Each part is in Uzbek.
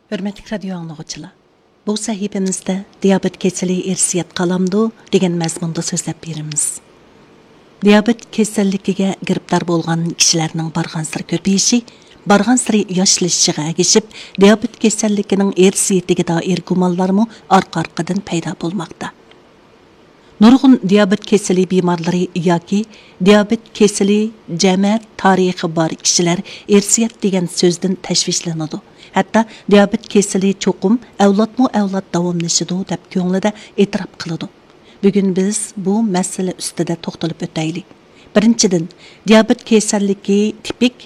Hürmetli radyo anlıqçılar. Bu sahifemizde diyabet keseli irsiyat qalamdı degan mazmunda so'zlab beramiz. Diyabet kasalligiga giribdor bo'lgan kishilarning barg'ansiri ko'payishi, barg'ansiri yoshlashishiga ergashib, diyabet kasalligining irsiyatiga doir gumonlarmi orqa-orqadan paydo bo'lmoqda. Nurg'un diyabet keseli bemorlari yoki diyabet keseli jamiyat tarixi bor kishilar irsiyat degan so'zdan tashvishlanadi. Hatto diyabet keseli cho'qim avlodma-avlod davomlashadi deb ko'nglida e'tirof qiladi. Bugun biz bu masala ustida to'xtalib o'taylik. Birinchidan, diyabet kasalligi tipik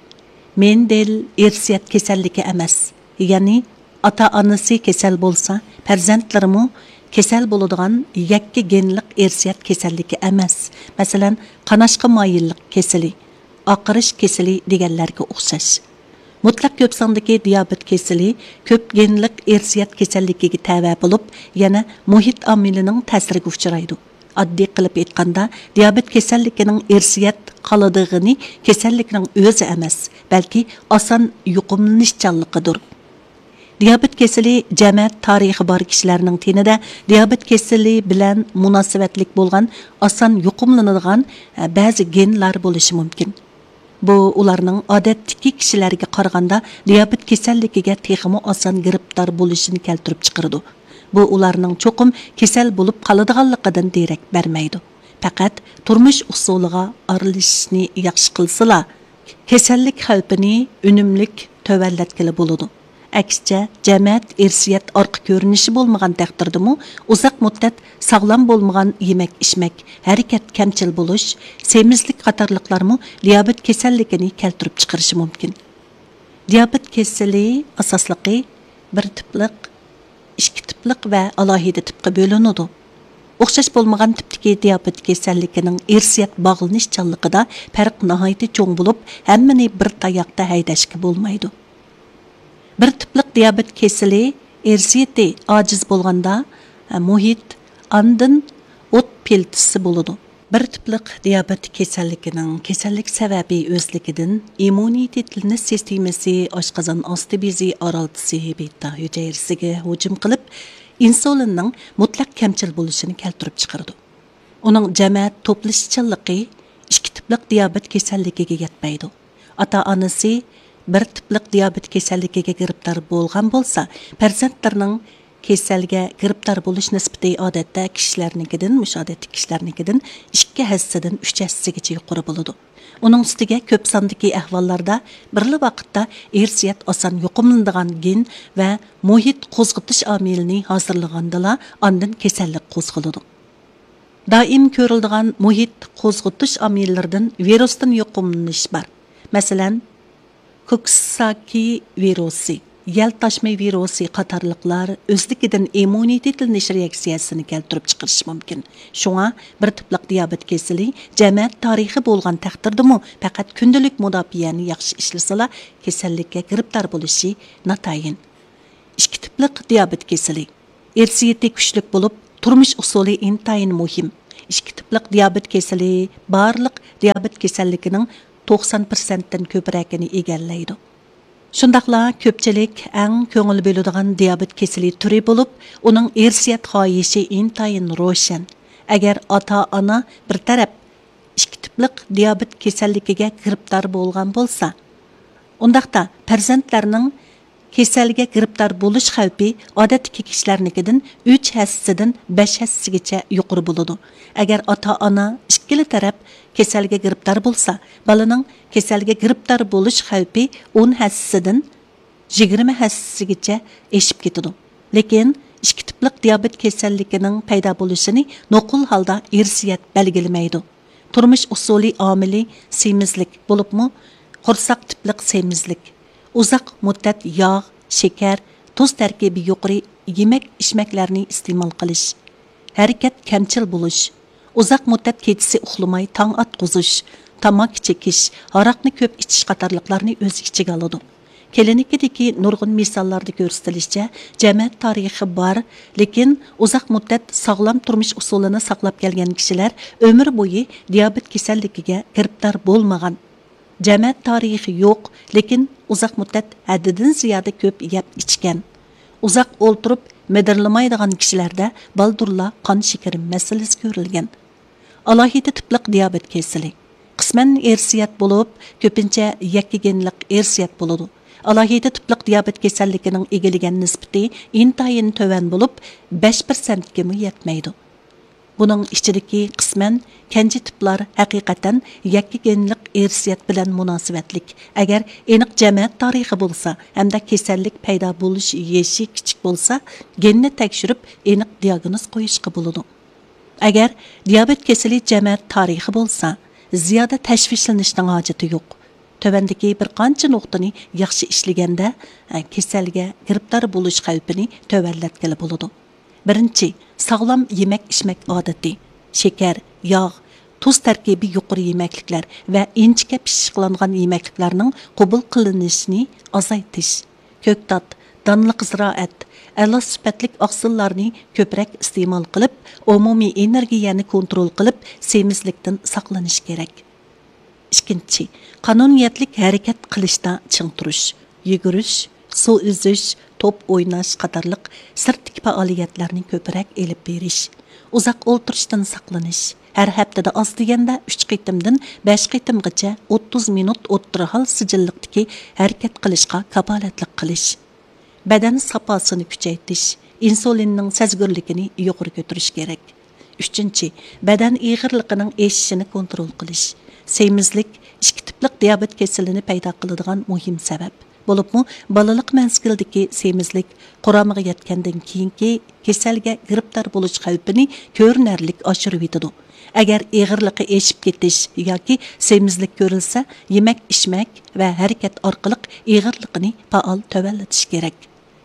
Mendel irsiyat kasalligi emas. Ya'ni ota-onasi kasal bo'lsa, farzandlarimi kasal bo'ladigan yakka genlik irsiyat kasalligi emas. Masalan, qanashqa moyillik kasali, oqirish kasali deganlarga o'xshash. Mutlaq ko'p sondagi diyabet kasali ko'p genlik irsiyat kasalligiga tava bo'lib, yana muhit omilining ta'siriga uchraydi. Oddiy qilib aytganda, diyabet kasalligining irsiyat qoladigini kasallikning o'zi emas, balki oson yuqumlanishchanligidir. Diyabet keseli jamiyat tarixi bor kishilarning tenida diyabet keseli bilan munosabatlik bo'lgan oson yuqumlanadigan ba'zi genlar bo'lishi mumkin. Bu ularning odatdagi kishilarga qaraganda diyabet kasalligiga texmi oson giribdor bo'lishini keltirib chiqaradi. Bu ularning cho'qim kasal bo'lib qoladiganligidan derak bermaydi. Faqat turmush usuliga aralashishni yaxshi qilsalar, kasallik xavfini unumlik tovanlatkili bo'ladi. Aksicha, jamiyat irsiyat orqa ko'rinishi bo'lmagan taqdirdami, uzoq muddat sog'lom bo'lmagan yemak-ichmak, harakat kamchil bo'lish, semizlik qatorliqlarmi diyabet kasalligini keltirib chiqarishi mumkin. Diyabet kasali asosligi bir tipliq, ikki tipliq va alohida tipga bo'linadi. O'xshash bo'lmagan tipdagi diyabet kasalligining irsiyat bog'lanishchanligida farq nihoyatda cho'ng bo'lib, hammani bir tayoqda haydashga bo'lmaydi. Bir tipliq diyabet keseli irsiyati ojiz bo'lganda muhit andin o't peltisi bo'ladi. Bir tipliq diyabet kasalligining kasallik sababi o'zligidan immunitetni sistemasi oshqozon osti bezi oraltisi beta hujayrasiga hujum qilib, insulinning mutlaq kamchil bo'lishini keltirib chiqaradi. Uning jamiyat to'plashchanligi ikki tipliq diyabet kasalligiga yetmaydi. Ota-onasi bir tipliq diyabet kasalligiga giribdor bo'lgan bo'lsa, farzandlarning kasalga giribdor bo'lish nisbati odatda kishilarnikidan, mushodatli kishilarnikidan 2 hassadan 3 hassagacha yuqori bo'ladi. Uning ustiga ko'p sondagi ahvollarda birli vaqtda irsiyat oson yuqumlanadigan gen va muhit qo'zg'atish omilini hozirlagandala ondan kasallik qo'zg'aladi. Doim ko'riladigan muhit qo'zg'atish omillaridan virusdan yuqumlanish bor. Masalan, Coxsackie virusi, yaltashma virusi qatorliqlar o'zligidan immunitetlanish reaksiyasini keltirib chiqarishi mumkin. Shunga bir tipliq diyabet kasali jamiyat tarixi bo'lgan taqdirdami faqat kundalik mudofaani yaxshi ishlasalar kasallikka giribdor bo'lishi natayin. Ikki tipliq diyabet kasali irsiyati kuchli bo'lib, turmush usuli intayin muhim. Ikki tipliq diyabet kasali barliq diyabet kasalligining 90%dan ko'pragini egallaydi. Shundaqla ko'pchilik eng ko'ngil bo'ladigan diyabet kasali turi bo'lib, uning irsiyat xohishi intayin ro'shan. Agar ota-ona bir taraf ikki tipliq diyabet kasalligiga giribdor bo'lgan bo'lsa, undaqda farzandlarning kasalga giribdor bo'lish xavfi odatdagi kishilarnikidan 3 hassadan 5 hassagacha yuqori bo'ladi. Agar ota-ona ikkili taraf kasalga giribdor bo'lsa, balaning kasalga giribdor bo'lish xavfi 10 hassadan 20 hassagacha eshib ketadi. Lekin ikki tipliq diyabet kasalligining paydo bo'lishini nuqul holda irsiyat belgilamaydi. Turmush usuli omili semizlik bo'libmi, qursoq tipliq semizlik, uzoq muddat yog', shakar, tuz tarkibi yuqori yemak-ichmaklarni iste'mol qilish, harakat kamchil bo'lish, uzoq muddat kechasi uxlamay tong otqizish, tamaki chekish, aroqni ko'p ichish qatorliqlarni o'z ichiga oladi. Klinikadagi nurg'un misollarda ko'rsatilishicha, jamiyat tarixi bor, lekin uzoq muddat sog'lom turmush usulini saqlab kelgan kishilar umr bo'yi diyabet kasalligiga giribdor bo'lmagan. Jamiyat tarixi yo'q, lekin uzoq muddat haddidan ziyoda ko'p yeb ichgan. Uzoq o'ltirib medirlamaydigan kishilarda baldurla qon shakari masalasi ko'rilgan. Alohida tipliq diabet kasali qisman irsiyat bo'lib, ko'pincha yakkagenlik irsiyat bo'ladi. Alohida tipliq diabet kasalligining egilagan nisbati intayin tövan bo'lib, 5% ga yetmaydi. Buning ichidagi qisman kenji tiplar haqiqatan yakkagenlik irsiyat bilan munosabatlik. Agar aniq jamiyat tarixi bo'lsa, hamda kasallik paydo bo'lish yeshi kichik bo'lsa, genni tekshirib aniq diagnoz qo'yishga bo'ladi. Agar diabet kasali jamiyat tarixi bo'lsa, ziyoda tashvishlanishning hojati yo'q. Tövəndəki bir qancha nuqtani yaxshi ishlaganda kasalga giribdor bo'lish xavfini tövəllətkəli bo'ladi. Birinchi, sog'lom yemək-içmək odati, shakar, yog', tuz tarkibi yuqori yeməkliklər və inchikə pishishlangan yeməkliklərning qabul qilinishini azaytish. Ko'ktat, donliq ziroat, a'lo sifatlik oqsillarni ko'proq iste'mol qilib, umumiy energiyani kontrol qilib, semizlikdan saqlanish kerak. İkinci, qanuniyatlik harakat qilishda ching turish, yugurish, suv uzish, top o'ynash qatorliq sirtdagi faoliyatlarni ko'proq elib berish, uzoq o'ltirishdan saqlanish, har haftada oz deganda 3 qitimdan 5 qitimgacha 30 minut o'tirhal sijilliqdagi harakat qilishga kapolatlik qilish, badan safosini kuchaytirish, insulinning sezgirligini yuqori ko'tarish kerak. Üçüncü, badan ig'irligining eshishini kontrol qilish. Semizlik ikki tiplik diabet kasalini paydo qiladigan muhim sabab. Bo'libmi, balalik manzildagi semizlik quramiga yetgandan keyingi kasalga giribdor bo'lish xavfini ko'rinarlik oshirib yetadi. Agar ig'irligi eshib ketish yoki semizlik ko'rilsa, yemak-ichmak va harakat orqali ig'irligini faol tövallatish kerak.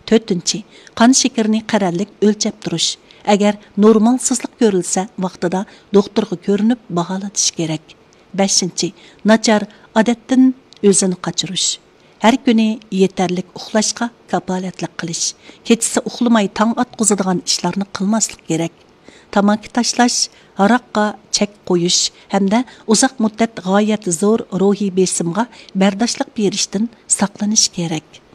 4. Qon shakarini qarorlik o'lchab turish. Agar normalsizlik ko'rilsa, vaqtida doktorga ko'rinib baholatish kerak. 5. Nachar odatdan o'zini qochirish. Har kuni yetarlik uxlashga kapolatlik qilish. Kechasi uxlamay tong otqizadigan ishlarni qilmaslik kerak. Tamaki tashlash, aroqqa chek qo'yish hamda uzoq muddat g'oyat zo'r ruhiy besimga bardoshlik berishdan saqlanish kerak.